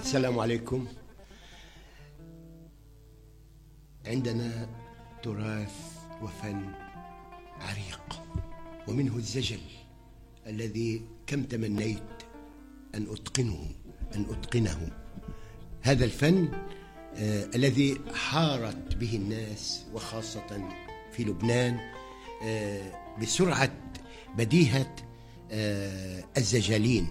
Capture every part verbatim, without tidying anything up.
السلام عليكم. عندنا تراث وفن عريق، ومنه الزجل الذي كم تمنيت أن أتقنه أن أتقنه هذا الفن آه الذي حارت به الناس، وخاصة في لبنان، آه بسرعة بديهة آه الزجالين.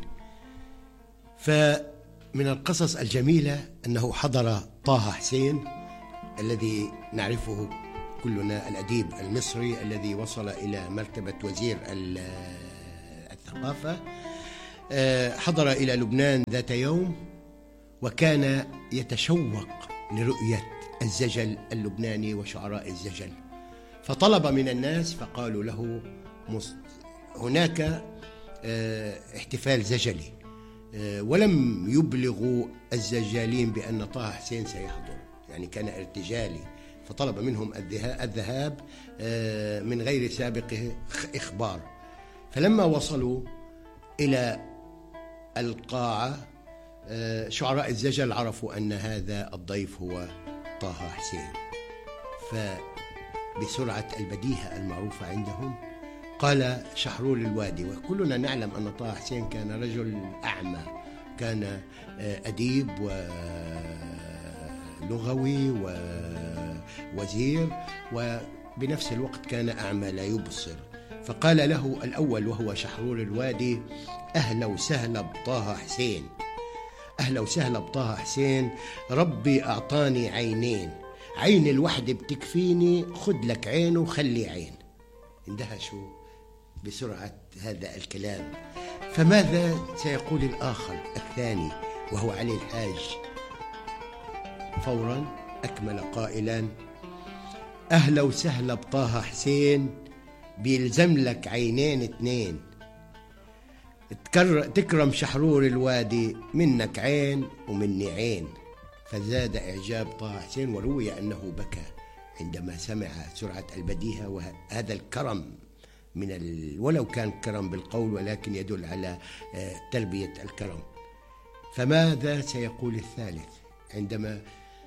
فمن القصص الجميلة أنه حضر طه حسين الذي نعرفه كلنا، الأديب المصري الذي وصل إلى مرتبة وزير الثقافة، حضر إلى لبنان ذات يوم، وكان يتشوق لرؤية الزجل اللبناني وشعراء الزجل، فطلب من الناس فقالوا له هناك احتفال زجلي، ولم يبلغوا الزجالين بأن طه حسين سيحضر، يعني كان ارتجالي، فطلب منهم الذهاب من غير سابق إخبار. فلما وصلوا إلى القاعة شعراء الزجل عرفوا أن هذا الضيف هو طه حسين، فبسرعة البديهة المعروفة عندهم قال شحرور الوادي، وكلنا نعلم أن طه حسين كان رجل أعمى، كان أديب ولغوي ووزير، وبنفس الوقت كان أعمى لا يبصر. فقال له الأول وهو شحرور الوادي: أهلا وسهلا بطه حسين، أهلا وسهلا بطه حسين، ربي أعطاني عينين، عين الوحدة بتكفيني، خد لك عين وخلي عين. اندهشوا بسرعة هذا الكلام. فماذا سيقول الآخر الثاني وهو علي الحاج؟ فورا أكمل قائلا: أهلا وسهلا بطه حسين، بيلزم لك عينين اتنين، تكرم شحرور الوادي، منك عين ومني عين. فزاد إعجاب طه حسين، وروي أنه بكى عندما سمع سرعة البديهة وهذا الكرم من ال... ولو كان كرم بالقول ولكن يدل على تربية الكرم. فماذا سيقول الثالث عندما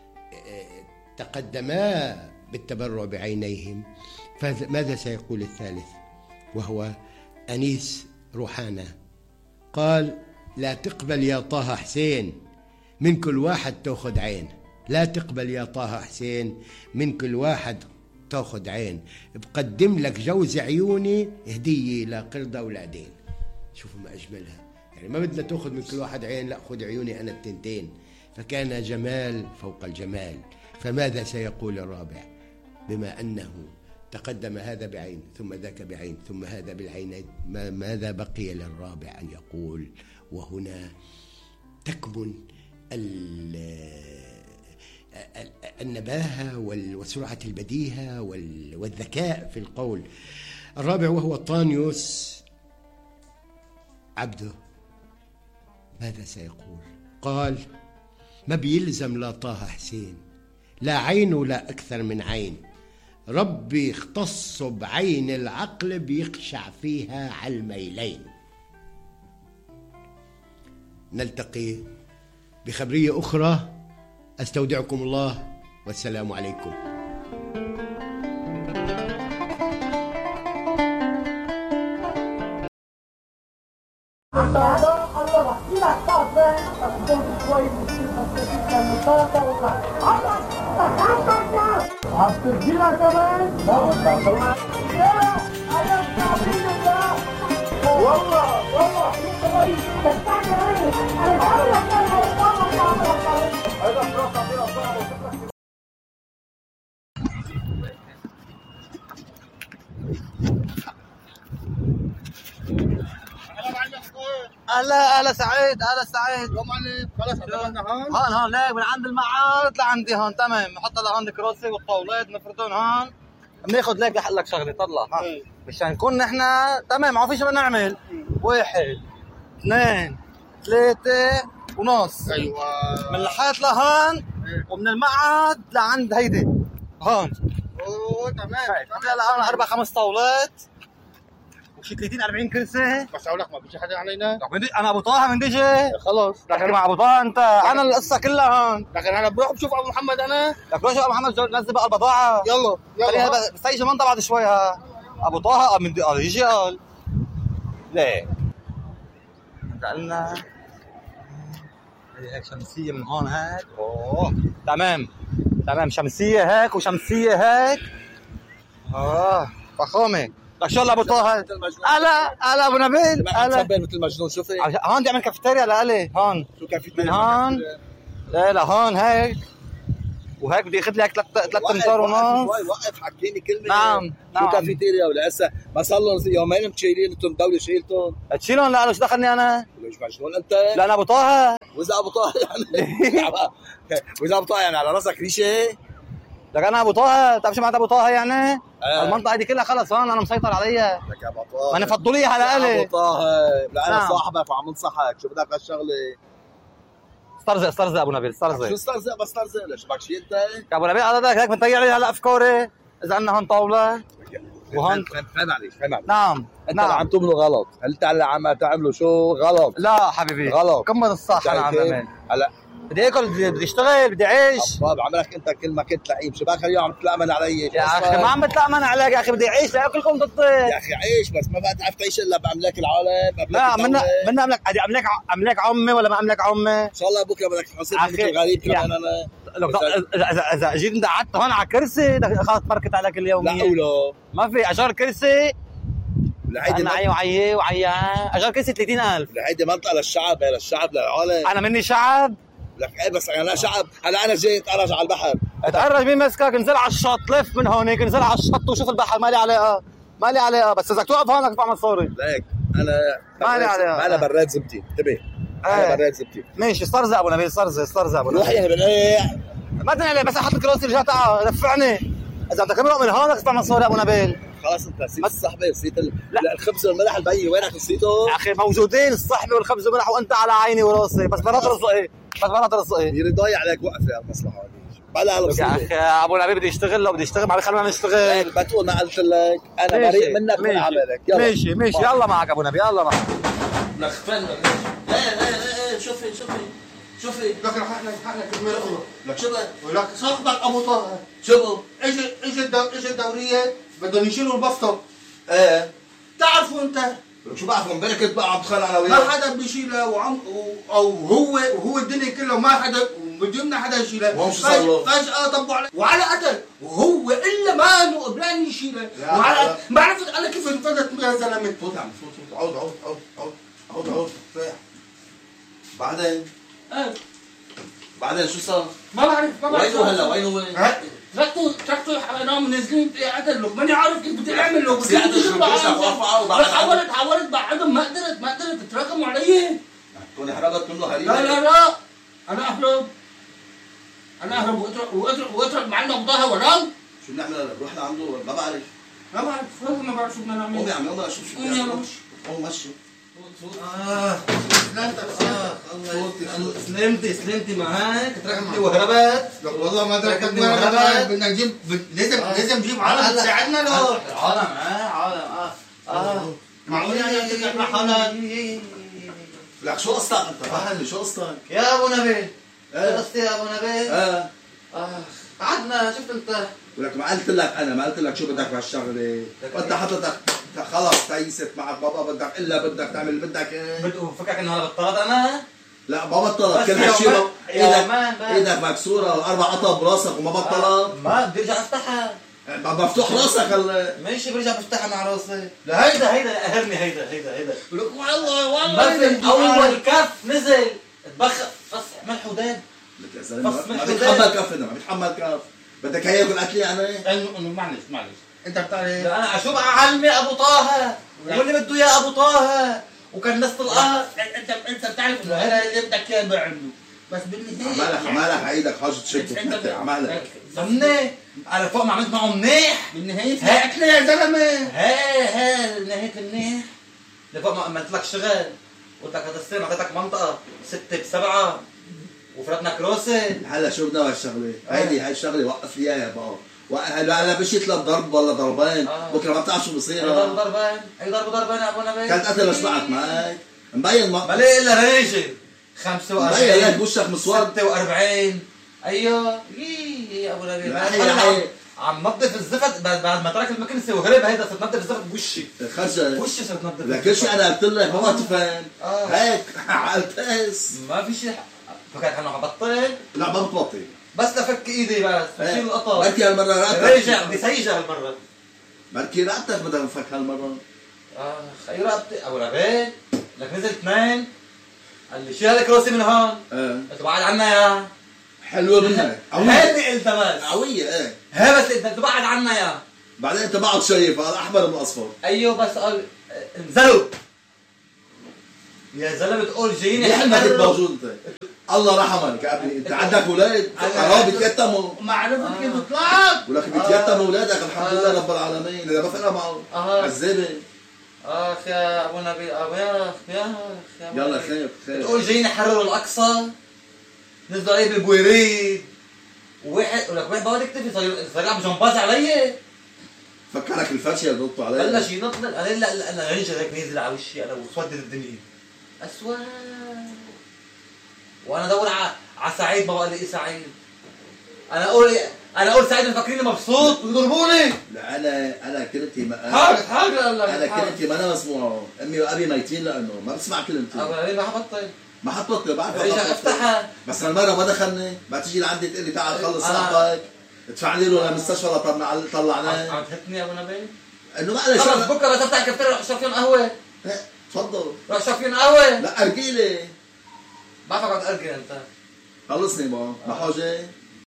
تقدما بالتبرع بعينيهم؟ فماذا سيقول الثالث وهو أنيس روحانة؟ قال: لا تقبل يا طه حسين، من كل واحد تأخذ عين، لا تقبل يا طه حسين، من كل واحد تأخذ عين، بقدم لك جوز عيوني هدية لا قردة ولا دين. شوفوا ما أجملها، يعني ما بدنا تأخذ من كل واحد عين، لا خذ عيوني أنا التنتين. فكان جمال فوق الجمال. فماذا سيقول الرابع؟ بما أنه تقدم هذا بعين ثم ذاك بعين ثم هذا بالعينين، ماذا بقي للرابع أن يقول؟ وهنا تكمن النباهة وسرعة البديهة والذكاء في القول. الرابع وهو طانيوس عبده، ماذا سيقول؟ قال: ما بيلزم لا طه حسين، لا عين ولا أكثر من عين، ربي اختص بعين العقل بيقشع فيها على الميلين. نلتقي بخبرية أخرى، أستودعكم الله والسلام عليكم. التسجيل كمان والله والله هلا هلا سعيد، هلا سعيد. يا معلم خلص اعتمدنا هون هون هون ليك من عند المعارض لعندي هون. تمام، نحط لهون الكراسي والطاولات نفردهم هون. بناخذ ليك لحق لك شغله طلع ها مشان نكون نحن تمام. ما فيش بدنا نعمل واحد اثنين ثلاثة ونص. ايوه من الحيط لهون ومن المعهد لعند هيدي هون. اوه تمام. هلا هون اربع خمس طاولات وشي ثلاثين أربعين كرسي. بس اقول لك ما فيش حدا علينا. انا ابو طه من دجي. خلص تحكي مع ابو طه انت، انا القصه كلها هون. لكن انا بروح بشوف ابو محمد انا. لك روح شوف ابو محمد نزل بقى البضاعه. يلا يلا بس هي منطقه بعد شوي. ها ابو طه من قال يجي قال ليه انت قلنا هيك شمسيه من هون هيك. اوه تمام تمام، شمسيه هيك وشمسيه هيك. اه فخامه. لك شو ابو طه؟ هلا هلا ابو نبيل. هلا مثل مجنون. شوفي هون بدي اعمل كافيتيريا لالي هون. شو كافيتيريا من هون لا لا هون هيك وهيك بدي اخذ لك ثلاث امتار ونص. وقف حكيني كلمه. نعم نعم. شو كافيتيريا ولا هسه ما صار لهم يومين متشيلين انتم الدوله شيلتهم. تشيلهم؟ لا شو دخلني انا؟ ليش مجنون انت؟ لا انا ابو طه. واذا ابو طه يعني واذا ابو طه يعني على راسك ريشه. لك انا ابو طه، بتعرف شو معناتها ابو طه يعني؟ آه. المنطقه دي كلها خلص هون انا مسيطر عليها. لك يا ابو طه ما نفضوا لي اياها لالي. ابو طه لا انا نعم. صاحبك وعم انصحك. شو بدك هالشغله؟ استرزق استرزق ابو نبيل استرزق. شو استرزق بس استرزق ليش بدك شيء انت؟ يا ابو نبيل هذا هيك بنطيع لي هلا افكاري. اذا عندنا هون طاوله وهون فهم عليك فهم عليك. نعم انت نعم. اللي عم تعمله غلط. انت اللي عم تعمله شو غلط. لا حبيبي غلط. كمل الصح. انا عم بعمل هلا بدي اكل بدي اشتغل بدي اعيش. طب عملك انت كل ما كنت لعيب. شو بك اليوم عم تتلامن علي؟ يا اخي ما عم بتلامن عليك يا اخي، بدي اعيش لاكلكم ضدي. يا اخي عيش بس ما بقى تعرف تعيش الا باملاك العالم. بأملاك لا منا الدولة. منا املك بدي املك املك عمي ولا ما املك عمي؟ ان شاء الله بكره بدك تحاسبني أخي، مثل غريب يا- كمان انا. لو اذا اذا اذا جيت انت قعدت هون على كرسي بدك خلص بركت عليك اليوميه. لا ولا ما في اجار كرسي. لهيدي انا عي وعي وعي اجار كرسي ثلاثين ألف. لهيدي منطقه للشعب. هي للشعب للعالم. انا مني شعب. لك ايه بس انا شعب. هلا انا جاي اتعرج على البحر. اتعرج مين مسكك؟ انزل على الشط، لف من هونيك انزل على الشط وشوف البحر. مالي علاقه مالي علاقه، بس اذا توقف هون بدك تدفع مصاري. ليك انا مالي عليها. انا براد زبتي. انتبه انا ايه. براد زبتي. ماشي استرزق ابو نبيل استرزق استرزق ابو روح نبيل. يعني بنقيع. ما تنقل بس احط لك راسي رجعت دفعني. اذا بدك تمرق من هون بدك تدفع مصاري ابو نبيل. خلاص انت نسيت الصحبه نسيت ال... لا الخبز والملح البي وينك نسيته؟ يا اخي موجودين الصحبه والخبز والملح وانت على عيني وراسي، بس مرات رزقي بس مرات رزقي. يري ضايع عليك وقف يا المصلحه هذه. بلا يا هالمصيبه. اخي ابو نبيل بدي يشتغل لو بدي يشتغل ما بخلونا نشتغل. ما تقول ما قلت لك انا بريء منك من عملك. يلا ماشي ماشي يلا معك ابو نبيل يلا معك. لك فن لا لا لا شوفي شوفي شوفي لك لحقنا لحقنا كلمة أخرى. لك شو بك؟ ولك صاحبك أبو طه شو اجى اجى الدو... اجى الدورية بدهم يشيلوا البسطة. ايه تعرفوا أنت لك شو بعرف من بالك كنت بقى عم تخانق انا ما وياك. حدا بيشيلها وعم و... او هو وهو الدنيا كلها ما حدا بدنا حدا يشيلها. وهم شو صار له؟ فجأة طبوا على وعلى قتل وهو الا ما انه قبلان يشيلها وعلى قتل. ما عرفت انا كيف انفلت يا زلمه. فوت يا عم فوت فوت عود عود عود عود عود عود فاح. بعدين ايه بعدين شو صار؟ ما بعرف ما بعرف وينه هلا وينه وين؟ تركتوا تركتوا حرام منزلين في قتل له ماني عارف كيف بدي اعمل له. بس يعني تشرب بيشرب وارفعه وبعد حاولت حاولت بعدهم ما قدرت ما قدرت تراكموا علي. تكوني حرقت منه هريمه. لا لا لا انا اهرب انا اهرب واترك واترك واترك معنا بضاها وراه. شو بنعمل هلا؟ بروح لعنده ما بعرف. ما بعرف والله ما بعرف شو بدنا نعمل. قومي يا عم يلا شوف شو قوم يلا بنعمل. مشي. قوم مشي. اه سلامتك سلامتك سلمتي سلمتي ما هيك تركتي وهربت. والله ما تركتني تركتني وهربت. ولا بدنا نجيب لازم لازم نجيب عالم تساعدنا له. عالم اه عالم اه اه معقول يعني تطلع مع حالك؟ لك شو قصتك انت؟ فهمني شو قصتك؟ يا ابو نبيل شو ايه قصتي يا ابو نبيل؟ اه اه قعدنا شفت انت. ولك ما قلت لك انا ما قلت لك شو بدك بهالشغله. وانت حضرتك خلص تيست معك بابا بدك الا بدك تعمل اللي بدك ايه. بدو فكرك انه انا بطلت انا؟ لا ما بطلت بس كل هالشيء يومين- ايدك يومين بس. ايدك مكسوره واربع قطب براسك وما بطلت. ما بدي ارجع افتحها. مفتوح راسك هلا. ماشي برجع بفتحها مع راسي. لا هيدا هيدا قهرني هيدا هيدا هيدا. لك والله والله ما اول كف نزل اتبخر فص ملح وداب. لك يا زلمه بس ما مش بيتحمل كف هذا ما بيتحمل كف. بدك هي ياكل اكلي يعني. انه انه معلش معلش انت بتعرف لا انا اشوف اعلمي ابو طه واللي بده اياه ابو طه وكان الناس طلقها. انت انت بتعرف انه هذا اللي بدك اياه بعمله بس بالنهايه عمالك عمالك عيدك حاجه تشد وتنتر عمالك. ضمني على فوق ما عملت معه منيح. بالنهايه هي اكله يا زلمه. هي هي نهايه المنيح لفوق ما عملت لك شغل قلت لك هذا السنه اعطيتك منطقه ستة بسبعة وفرتنا كروسه. هلا شو بدنا هالشغله؟ هيدي هاي الشغله وقف لي اياها بقى وهلا هلا مشيت لضرب ولا ضربين آه. بكره ما بتعرف شو بصير. ضرب ضربين، اي ضرب ضربين يا ابو نبيل. كانت قتل شبعت معك مبين ما بلاقي الا ريشه خمسة وأربعين مبين لك وشك مسود ستة وأربعين. ايوه يي يا ابو نبيل عم نظف الزفت بعد ما ترك المكنسه وهرب. هيدا صرت نظف الزفت بوشي خرجت وشي صرت نظف لكن شيء انا قلت لك ما تفهم آه. هيك على التاس ما في شيء. فكرت انه حبطل. لا ما بتبطل بس لفك ايدي بس بشيل القطر. بركي هالمره راتك رجع بدي سيجه هالمره. بركي راتك بدها تنفك هالمره. اخ اي راتي ابو نبيل لك نزل اثنين قال لي شيل الكروسي من هون. اه قلت بعد عنا يا حلوه منك هيدي قلت بس قويه. ايه هي بس انت تبعد عنا يا بعدين انت بعد شايف الاحمر من الاصفر. ايوه بس قال انزلوا يا زلمه بتقول جايين احنا كنت موجود انت. الله رحمك يا ابني انت عندك اولاد حرام بيتيتموا. ما عرفت كيف طلعت ولك بيتيتموا اولادك الحمد لله رب العالمين. اذا ما فرقنا معه عذابه. اخ يا ابو نبيل يا اخ يا اخ يلا خير خير. بتقول جايين يحرروا الاقصى نزلوا عليه بالبويريد وواحد ولك واحد بقعد يكتفي صار صار يلعب جمباز علي. فكرك الفرشه اللي ضبطوا علي بلش ينطلق. انا لا لا انا رجع هيك نازل على وشي انا وسود الدنيا اسود. وانا ادور على على سعيد ما بقى لي سعيد. انا اقول انا اقول سعيد مفكريني مبسوط ويضربوني. لا انا انا كلمتي ما حاجه حاجه انا كلمتي ما انا مسموعه. امي وابي ميتين لانه ما بسمع كلمتي. ابو ما حبطل ما حطت بعرف رجع افتحها بس هالمره ما دخلني. ما تيجي لعندي تقول لي تعال خلص صاحبك ادفع لي له للمستشفى لطلع طلعناه. عم تهتني يا ابو نبيل انه ما انا خلص بكره بس افتح كفتيريا روح اشرب فيهم قهوه. تفضل روح اشرب فيهم قهوه. لا ارجي لي ما فيك ارجي انت خلصني ما ما حاجه.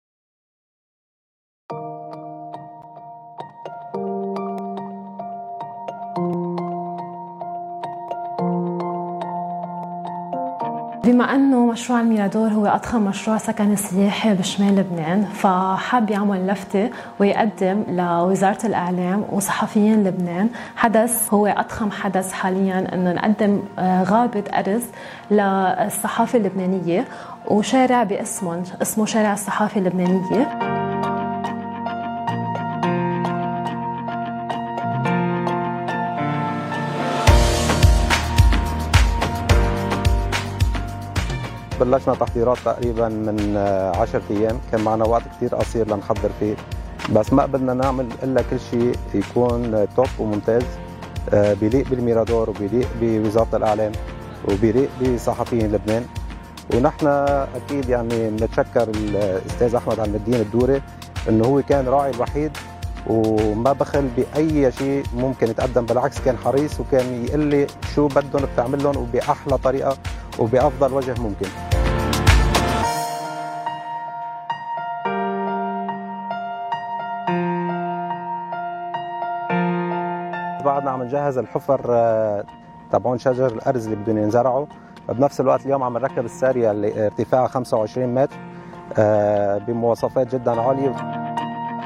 بما أنه مشروع الميرادور هو أضخم مشروع سكني سياحي بشمال لبنان، فحاب يعمل لفتة ويقدم لوزارة الإعلام وصحفيين لبنان حدث هو أضخم حدث حالياً، أنه نقدم غابة أرز للصحافة اللبنانية وشارع باسمه اسمه شارع الصحافة اللبنانية. بلشنا تحضيرات تقريبا من عشرة ايام، كان معنا وقت كثير قصير لنحضر فيه، بس ما قدرنا نعمل الا كل شيء يكون توب وممتاز بيليق بالميرادور وبيليق بوزاره الاعلام وبيليق بصحفيين لبنان. ونحن اكيد يعني بنتشكر الاستاذ احمد عم الدين الدوري انه هو كان راعي الوحيد وما بخل باي شيء ممكن يتقدم، بالعكس كان حريص وكان يقول لي شو بدهم بتعمل لهم وباحلى طريقه وبافضل وجه ممكن. بعدنا عم نجهز الحفر تبعون شجر الارز اللي بدهم ينزرعوا، بنفس الوقت اليوم عم نركب الساريه اللي ارتفاعها خمسة وعشرين متر بمواصفات جدا عاليه.